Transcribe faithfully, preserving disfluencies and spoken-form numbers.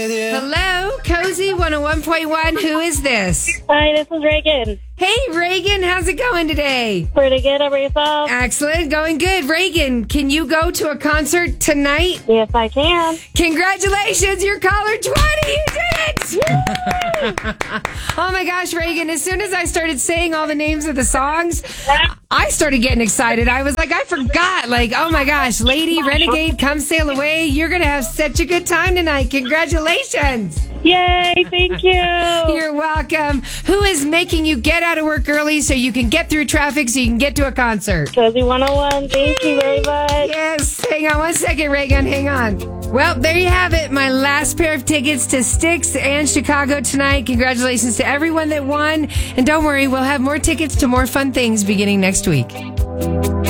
Hello, Cozy one oh one point one. Who is this? Hi, this is Reagan. Hey, Reagan. How's it going today? Pretty good. How about yourself? Excellent. Going good. Reagan, can you go to a concert tonight? Yes, I can. Congratulations. You're caller twenty. You did it. Oh, my gosh, Reagan. As soon as I started saying all the names of the songs, I started getting excited. I was like, I forgot. Like, oh, my gosh. Lady, Renegade, Come Sail Away. You're going to have such a good time tonight. Congratulations. Yay, thank you. You're welcome. Who is making you get out of work early so you can get through traffic so you can get to a concert? Cozy one oh one, thank you very much. Yes. Hang on one second, Reagan. Hang on. Well, there you have it. My last pair of tickets to Styx and Chicago tonight. Congratulations to everyone that won. And don't worry, we'll have more tickets to more fun things beginning next week.